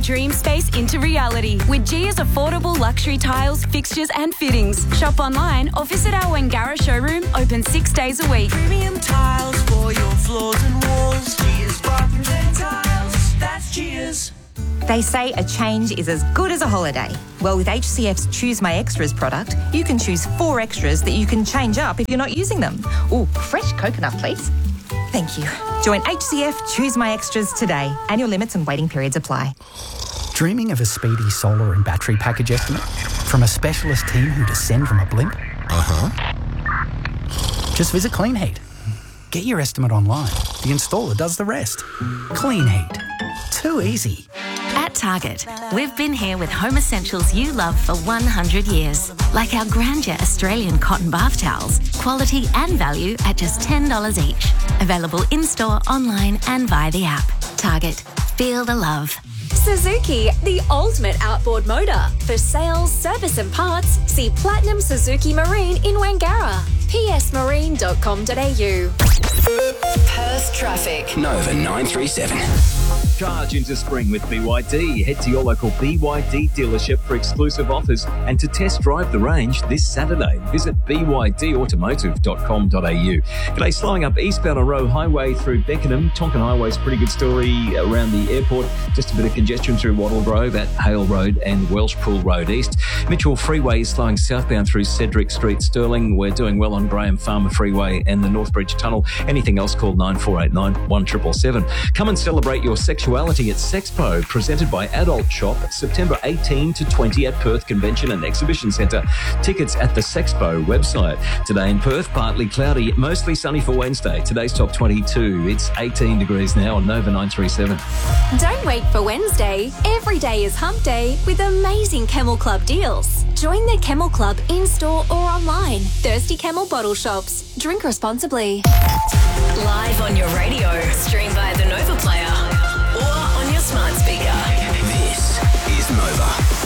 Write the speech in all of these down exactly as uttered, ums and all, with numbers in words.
dream space into reality with Gia's affordable luxury tiles, fixtures and fittings. Shop online or visit our Wangara showroom, open six days a week. Premium tiles for your floors and walls. Gia's Bathroom and Tiles. That's Gia's. They say a change is as good as a holiday. Well, with H C F's Choose My Extras product, you can choose four extras that you can change up if you're not using them. Ooh, fresh coconut, please. Thank you. Join H C F Choose My Extras today. Annual limits and waiting periods apply. Dreaming of a speedy solar and battery package estimate? From a specialist team who descend from a blimp? Uh-huh. Just visit Clean Heat. Get your estimate online. The installer does the rest. Clean Heat. Too easy. At Target, we've been here with home essentials you love for one hundred years. Like our Grandeur Australian cotton bath towels. Quality and value at just ten dollars each. Available in-store, online and via the app. Target. Feel the love. Suzuki, the ultimate outboard motor. For sales, service and parts, see Platinum Suzuki Marine in Wangara. p s marine dot com dot a u. Perth traffic. Nova nine three seven. Charge into spring with B Y D. Head to your local B Y D dealership for exclusive offers and to test drive the range this Saturday. Visit b y d automotive dot com dot a u. G'day, slowing up eastbound on Roe Highway through Beckenham. Tonkin Highway's a pretty good story around the airport. Just a bit of congestion through Wattle Grove at Hale Road and Welshpool Road East. Mitchell Freeway is slowing southbound through Cedric Street, Stirling. We're doing well on Graham Farmer Freeway and the Northbridge Tunnel. Anything else, call nine four eight nine, one seven seven seven. Come and celebrate your sexuality at Sexpo, presented by Adult Shop, September eighteenth to twentieth at Perth Convention and Exhibition Centre. Tickets at the Sexpo website. Today in Perth, partly cloudy, mostly sunny for Wednesday. Today's top twenty-two. It's eighteen degrees now on Nova nine three seven. Don't wait for Wednesday. Every day is hump day with amazing Camel Club deals. Join the Camel Club in-store or online. Thirsty Camel bottle shops. Drink responsibly. Live on your radio. Stream via the Nova Player. Or on your smart speaker. This is Nova.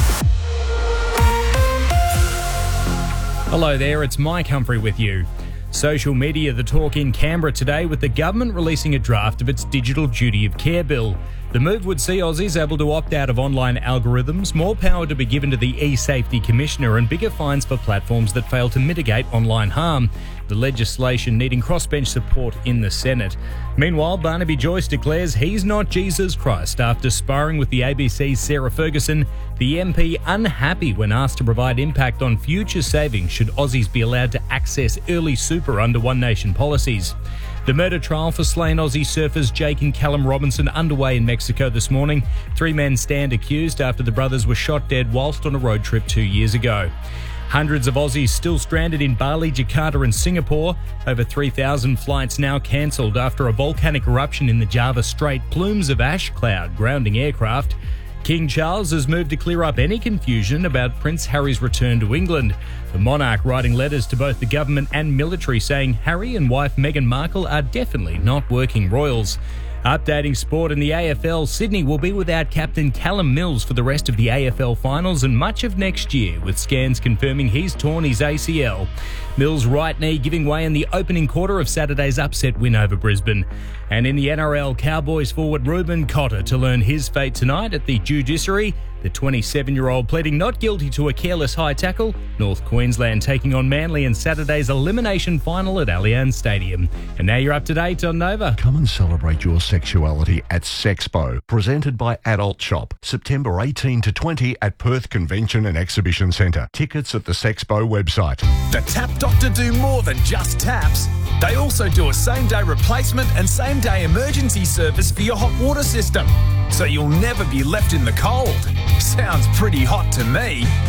Hello there, it's Mike Humphrey with you. Social media the talk in Canberra today with the government releasing a draft of its Digital Duty of Care bill. The move would see Aussies able to opt out of online algorithms, more power to be given to the e-Safety Commissioner and bigger fines for platforms that fail to mitigate online harm. The legislation needing crossbench support in the Senate. Meanwhile, Barnaby Joyce declares he's not Jesus Christ after sparring with the A B C's Sarah Ferguson, the M P unhappy when asked to provide impact on future savings should Aussies be allowed to access early super under One Nation policies. The murder trial for slain Aussie surfers Jake and Callum Robinson underway in Mexico this morning. Three men stand accused after the brothers were shot dead whilst on a road trip two years ago. Hundreds of Aussies still stranded in Bali, Jakarta and Singapore. Over three thousand flights now cancelled after a volcanic eruption in the Java Strait. Plumes of ash cloud grounding aircraft. King Charles has moved to clear up any confusion about Prince Harry's return to England. The monarch writing letters to both the government and military saying Harry and wife Meghan Markle are definitely not working royals. Updating sport in the A F L, Sydney will be without captain Callum Mills for the rest of the A F L finals and much of next year, with scans confirming he's torn his A C L. Mills' right knee giving way in the opening quarter of Saturday's upset win over Brisbane. And in the N R L, Cowboys forward Ruben Cotter to learn his fate tonight at the judiciary. The twenty-seven-year-old pleading not guilty to a careless high tackle. North Queensland taking on Manly in Saturday's elimination final at Allianz Stadium. And now you're up to date on Nova. Come and celebrate your sexuality at Sexpo, presented by Adult Shop, September eighteenth to twentieth at Perth Convention and Exhibition Centre. Tickets at the Sexpo website. The Tap Doctor do more than just taps. They also do a same-day replacement and same-day emergency service for your hot water system, so you'll never be left in the cold. Sounds pretty hot to me.